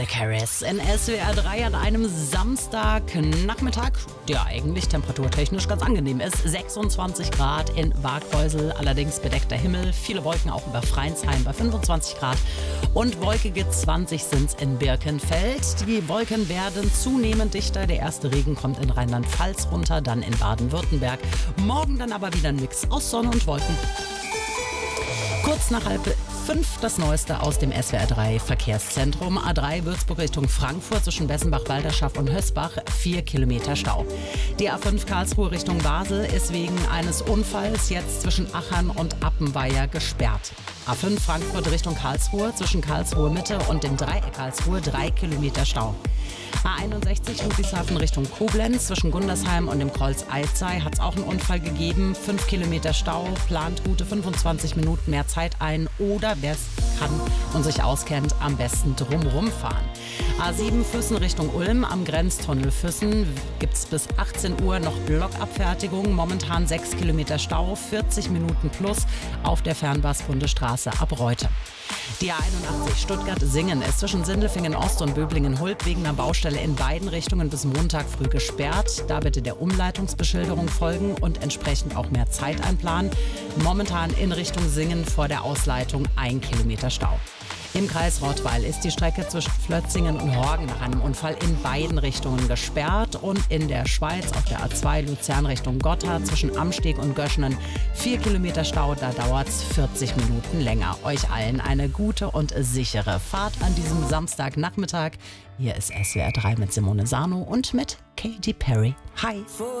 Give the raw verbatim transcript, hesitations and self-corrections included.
Calvin Harris in S W R drei an einem Samstagnachmittag, der eigentlich temperaturtechnisch ganz angenehm ist. sechsundzwanzig Grad in Waghäusel, allerdings bedeckter Himmel, viele Wolken auch über Freinsheim bei fünfundzwanzig Grad und wolkige zwanzig sind es in Birkenfeld. Die Wolken werden zunehmend dichter, der erste Regen kommt in Rheinland-Pfalz runter, dann in Baden-Württemberg. Morgen dann aber wieder ein Mix aus Sonne und Wolken. Kurz nach halb fünf das Neueste aus dem S W R drei Verkehrszentrum. A drei Würzburg Richtung Frankfurt zwischen Bessenbach, Walderschaft und Hösbach, vier Kilometer Stau. Die A fünf Karlsruhe Richtung Basel ist wegen eines Unfalls jetzt zwischen Achern und Appenweier gesperrt. A fünf Frankfurt Richtung Karlsruhe zwischen Karlsruhe Mitte und dem Dreieck Karlsruhe, drei Kilometer Stau. A einundsechzig Ludwigshafen Richtung Koblenz zwischen Gundersheim und dem Kreuz Alzey hat es auch einen Unfall gegeben. fünf Kilometer Stau, plant gute fünfundzwanzig Minuten mehr Zeit ein oder wer es kann und sich auskennt, am besten drumrum fahren. A sieben Füssen Richtung Ulm am Grenztunnel Füssen gibt es bis achtzehn Uhr noch Blockabfertigung. Momentan sechs Kilometer Stau, vierzig Minuten plus auf der Fernbus-Bundesstraße ab Reute. Die A einundachtzig Stuttgart-Singen ist zwischen Sindelfingen Ost und Böblingen-Hulb wegen einer Baustelle in beiden Richtungen bis Montag früh gesperrt. Da bitte der Umleitungsbeschilderung folgen und entsprechend auch mehr Zeit einplanen. Momentan in Richtung Singen vor der Ausleitung ein Kilometer Stau. Im Kreis Rottweil ist die Strecke zwischen Flötzingen und Horgen nach einem Unfall in beiden Richtungen gesperrt und in der Schweiz auf der A zwei Luzern Richtung Gotha zwischen Amsteg und Göschenen vier Kilometer Stau, da dauert es vierzig Minuten länger. Euch allen eine gute und sichere Fahrt an diesem Samstagnachmittag. Hier ist S W R drei mit Simone Sano und mit Katy Perry. Hi!